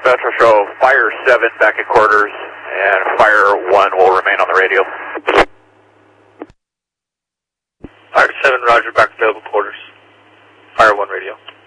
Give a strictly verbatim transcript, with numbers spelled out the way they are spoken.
Metro show Fire seven back at quarters, and Fire one will remain on the radio. Fire seven, roger, back available quarters. Fire one radio.